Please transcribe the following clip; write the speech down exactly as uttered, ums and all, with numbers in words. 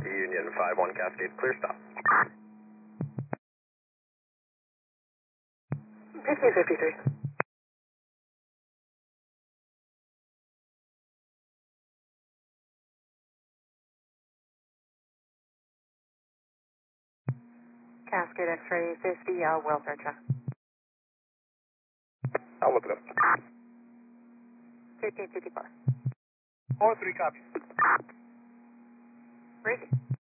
Union five one Cascade, clear stop. fifteen fifty-three. Cascade X-ray fifty, uh, well searcher. I'll look it up. fifteen fifty-four. four three copies. Ready.